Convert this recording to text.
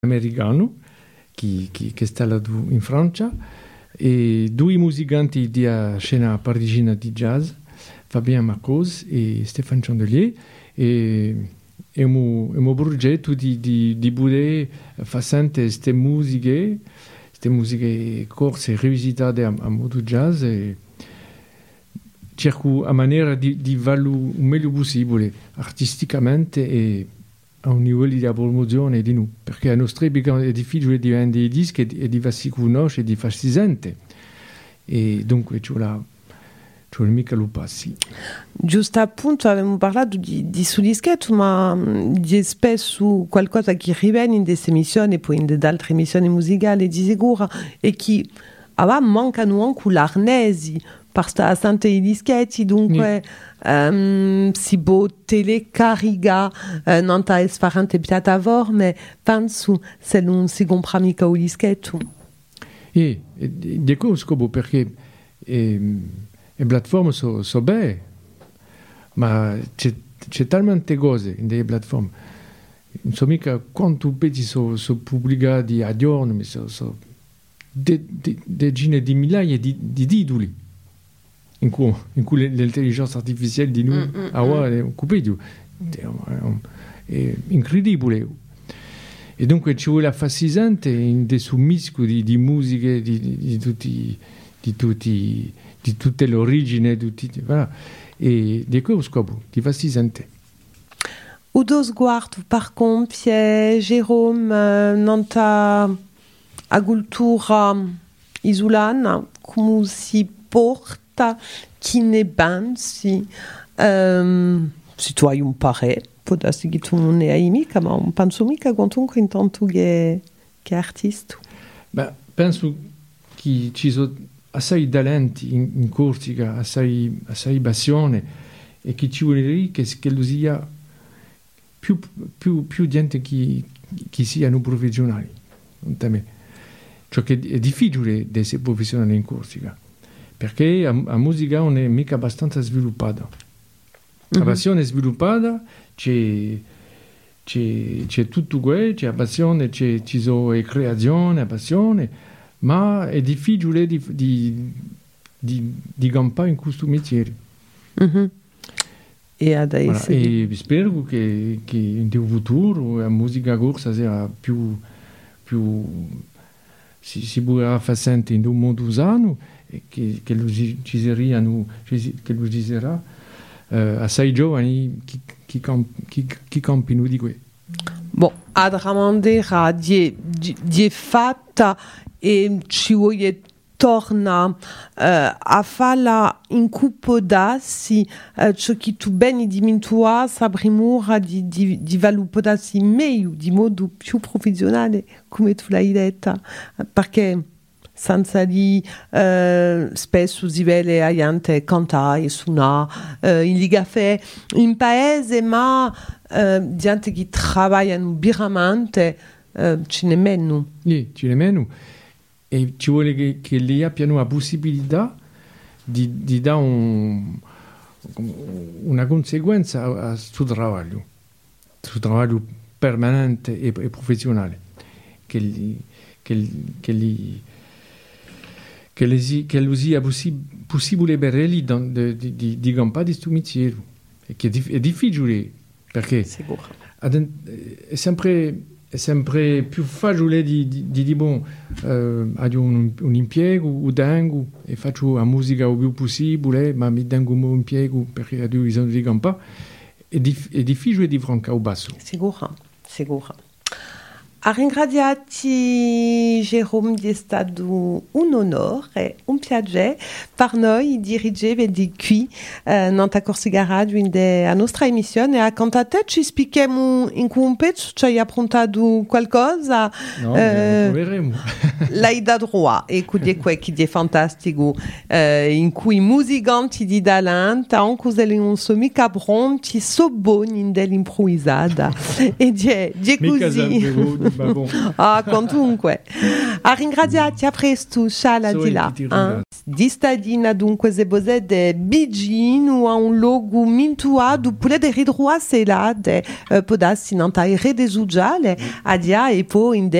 americano che sta là in Francia, e due musicanti di scena parigina di jazz, Fabien Marcos e Stéphane Chandelier, e un progetto di bude facente queste musiche corse rivisitate a modo jazz, e cerco a maniera di valutare il meglio possibile artisticamente e a un livello di promozione di noi, perché a nostra epoca è difficile di vendere i dischi e di farsi conoscere e di farsi sentire, e dunque ci vuole mica lo passi. Giusto appunto abbiamo parlato di su dischetto, ma di spesso qualcosa che riviene in queste emissioni e poi in altre emissioni musicali di sicuro, e che mancano anche l'arnesi per stare a i dischetti, dunque si può telecarica non è sfarante piattaforme, penso se non si compra mica il dischetto. E dico scopo perché le piattaforme sono belle, ma c'è talmente cose in delle piattaforme, non so mica quanto pezzi sono pubblicati a giorno, ma sono decine di migliaia di titoli in cui l'intelligenza artificiale di noi è occupato, è incredibile, e dunque ci vuole affascinante in questo mischio di musiche di tutte le origini, voilà. E di questo scopo ti affascinante. Udo sguardo par contre, Jérôme, nanta agricoltura isolana, come si porta, chi ne pensi? Se tu hai un parere, può darsi che tu non ne hai mica, ma non penso mica comunque intanto che artista. Beh, penso che ci sono assai talenti in Corsica, assai passione, e che ci vuole dire che lo sia più gente che siano professionali. Cioè che è difficile essere professionali in Corsica, perché la musica non è mica abbastanza sviluppata. La passione è sviluppata, c'è tutto quello, c'è la passione, ci sono le creazioni, la passione, ma è difficile di campare in questo mestiere. E adesso e spero che in futuro la musica corsa sia più si potrà far sentire in un modo sano, e che lo ci sarà assai giovani che campino di questo. Bon, ad ramandera di fatta, e ci vuole torna a farla in cupo dassi, ciò che tu bene dimentua sapremura di valutare meglio, di modo più professionale, come tu l'hai detta, perché senza lì spesso si vede a gente cantare e suonare in caffè in paese, ma gente che lavorano veramente ce ne meno. Sì, ce ne meno. E ci vuole che lì abbiano la possibilità di dare una conseguenza al suo lavoro permanente e professionale, che lo sia possibile per lì di campare di questo mestiere, che è difficile, perché è sempre più facile di dire bon, ho un impiego, o tengo, e faccio la musica il più possibile, ma mi tengo un impiego perché ho bisogno di campare. È difficile di francare il basso. Sicuro. A ringraziarti, Jérôme, è stato un onore, un piacere per noi dirigere di qui nella Corsica Radio a nostra emissione. A quanto a te ci spieghiamo in un pezzo, ci hai approntato qualcosa? No, proveremo. L'hai da droit, e quindi è fantastico, in cui i musicanti di talento, anche se non sono mica pronti, sono buoni nell'improvvisata. E è così. ma bon. Quantunque. A ringraziarti, a presto, sciala di là. Di stadina dunque se bosede bigino a un logo mintuado pure de ridroa se là de podassi nantai redesugiale a dia e po in